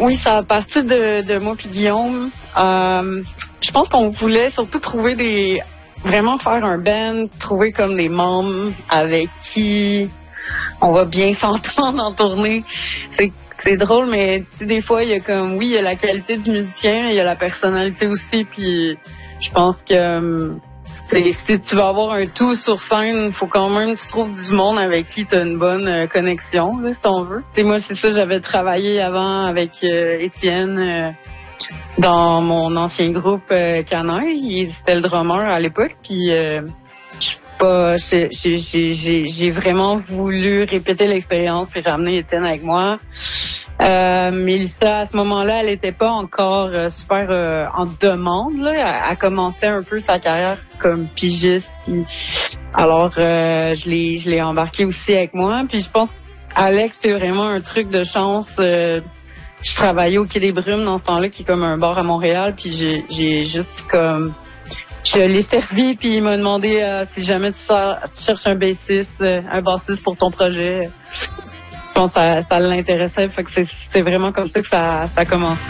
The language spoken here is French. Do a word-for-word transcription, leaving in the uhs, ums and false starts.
Oui, ça a parti de, de moi puis Guillaume. Euh, je pense qu'on voulait surtout trouver des... Vraiment faire un band, trouver comme des membres avec qui on va bien s'entendre en tournée. C'est, c'est drôle, mais des fois, il y a comme... Oui, il y a la qualité du musicien, il y a la personnalité aussi, puis je pense que... C'est, si tu vas avoir un tout sur scène, il faut quand même que tu trouves du monde avec qui tu as une bonne euh, connexion, là, si on veut. T'sais, moi, c'est ça, j'avais travaillé avant avec euh, Étienne euh, dans mon ancien groupe euh, Canaille. Il c'était le drummer à l'époque, puis euh, je sais pas, j'ai, j'ai, j'ai, j'ai vraiment voulu répéter l'expérience puis ramener Étienne avec moi. Euh, Mélissa, à ce moment-là, elle était pas encore euh, super euh, en demande. Là. Elle, elle commençait un peu sa carrière comme pigiste. Puis, alors, euh, je l'ai, je l'ai embarqué aussi avec moi. Puis je pense Alex, c'est vraiment un truc de chance. Euh, je travaillais au Quai des Brumes dans ce temps-là, qui est comme un bar à Montréal. Puis j'ai, j'ai juste comme... Je l'ai servi, puis il m'a demandé euh, si jamais tu, cher- tu cherches un bassiste, euh, un bassiste pour ton projet. Je pense que ça, ça l'intéressait, fait que c'est, c'est vraiment comme ça que ça, ça a commencé.